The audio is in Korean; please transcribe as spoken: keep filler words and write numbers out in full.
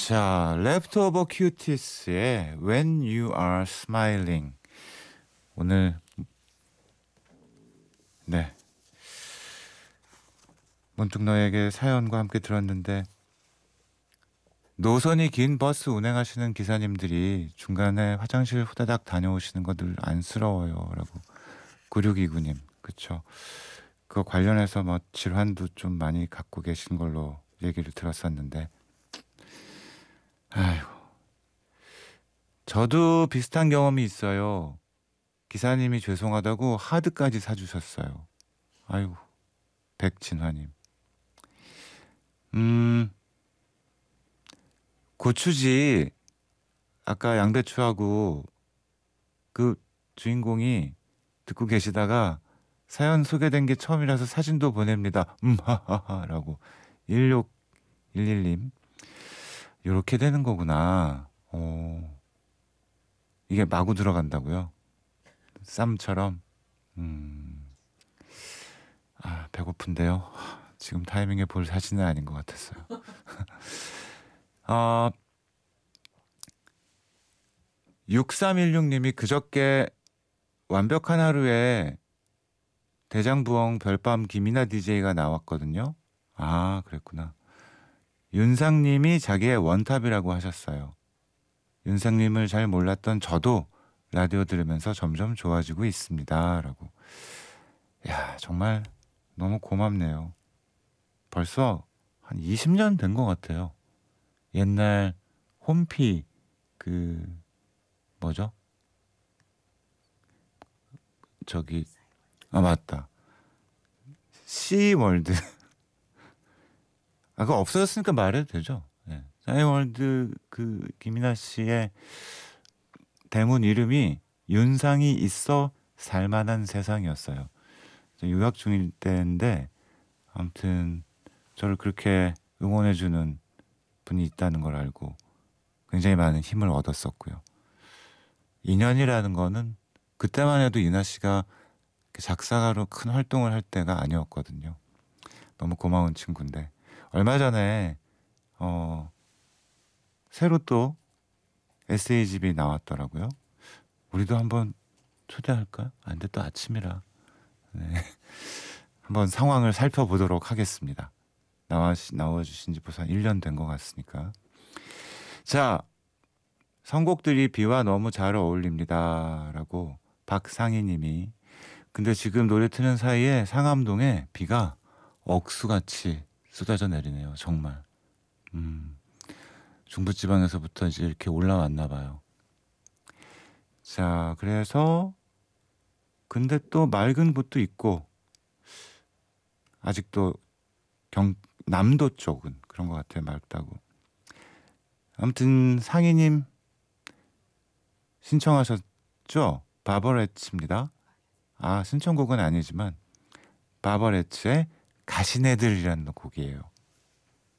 자, Leftover Cuties의 When You Are Smiling. 오늘 네 문득 너에게 사연과 함께 들었는데, 노선이 긴 버스 운행하시는 기사님들이 중간에 화장실 후다닥 다녀오시는 것들 안쓰러워요라고. 구육이구님, 그쵸. 그거 관련해서 뭐 질환도 좀 많이 갖고 계신 걸로 얘기를 들었었는데, 아이고, 저도 비슷한 경험이 있어요. 기사님이 죄송하다고 하드까지 사주셨어요. 아이고, 백진화님. 음, 고추지. 아까 양배추하고 그 주인공이 듣고 계시다가 사연 소개된 게 처음이라서 사진도 보냅니다. 음, 하하하라고. 일육일일님. 요렇게 되는 거구나. 오, 이게 마구 들어간다고요? 쌈처럼. 음, 아, 배고픈데요. 지금 타이밍에 볼 사진은 아닌 것 같았어요. 어, 육삼일육님이 그저께 완벽한 하루에 대장부엉 별밤 김이나 디제이가 나왔거든요. 아, 그랬구나. 윤상님이 자기의 원탑이라고 하셨어요. 윤상님을 잘 몰랐던 저도 라디오 들으면서 점점 좋아지고 있습니다. 라고. 야, 정말 너무 고맙네요. 벌써 한 이십 년 된 것 같아요. 옛날 홈피 그 뭐죠? 저기 아 맞다. 씨월드. 아, 그거 없어졌으니까 말해도 되죠. 네. 싸이월드 그 김이나 씨의 대문 이름이 윤상이 있어 살만한 세상이었어요. 유학 중일 때인데 아무튼 저를 그렇게 응원해주는 분이 있다는 걸 알고 굉장히 많은 힘을 얻었었고요. 인연이라는 거는 그때만 해도 이나 씨가 작사가로 큰 활동을 할 때가 아니었거든요. 너무 고마운 친구인데 얼마 전에 어, 새로 또 에세이집이 나왔더라고요. 우리도 한번 초대할까요? 아, 근데 또 아침이라. 네. 한번 상황을 살펴보도록 하겠습니다. 나와, 나와주신 지 벌써 한 일 년 된 것 같으니까. 자, 선곡들이 비와 너무 잘 어울립니다. 라고 박상희님이. 근데 지금 노래 트는 사이에 상암동에 비가 억수같이 쏟아져 내리네요. 정말. 음, 중부지방에서부터 이제 이렇게 올라왔나 봐요. 자, 그래서 근데 또 맑은 곳도 있고 아직도 경 남도 쪽은 그런 것 같아요. 맑다고. 아무튼 상희님 신청하셨죠? 바버레츠입니다. 아, 신청곡은 아니지만 바버레츠의 가시네들이라는 곡이에요.